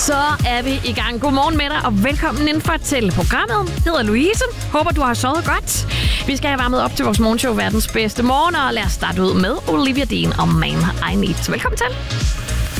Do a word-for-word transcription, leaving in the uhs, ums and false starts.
Så er vi i gang. Godmorgen med dig, og velkommen indenfor til programmet. Jeg hedder Louise. Håber, du har sovet godt. Vi skal have varmet op til vores morgenshow, verdens bedste morgen, og lad os starte ud med Olivia Dean og Man I Need. Så velkommen til.